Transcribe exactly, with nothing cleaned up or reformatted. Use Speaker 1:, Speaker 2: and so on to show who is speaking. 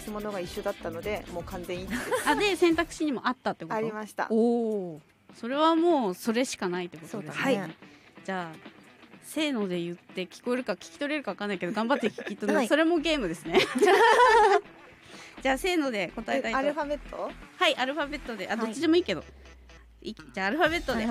Speaker 1: し物が一緒だったのでもう完全一致です。
Speaker 2: あで選択肢にもあったってこと？
Speaker 1: ありました。
Speaker 2: おお、それはもうそれしかないってことですね。
Speaker 1: はい、
Speaker 2: じゃあせーので言って聞こえるか聞き取れるか分かんないけど頑張って聞き取る、
Speaker 3: はい、
Speaker 2: それもゲームですね。じゃあせーので答えたいと。
Speaker 1: アルファベット？
Speaker 2: はい、アルファベットで、あどっちでもいいけど、はい、じゃあアルファベットで